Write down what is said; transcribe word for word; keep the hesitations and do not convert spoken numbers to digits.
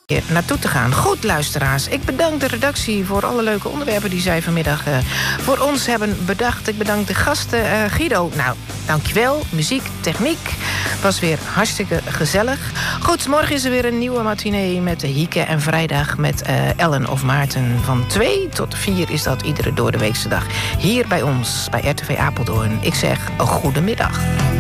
naartoe te gaan. Goed, luisteraars. Ik bedank de redactie voor alle leuke onderwerpen die zij vanmiddag uh, voor ons hebben bedacht. Ik bedank de gasten. Uh, Guido, nou, dankjewel. Muziek, techniek. Was weer hartstikke gezellig. Goed, morgen is er weer een nieuwe matinee met Hieke. En vrijdag met uh, Ellen of Maarten. Van twee tot vier is dat iedere doordeweekse dag. Hier bij ons, bij R T V Apeldoorn. Ik zeg, een goede middag.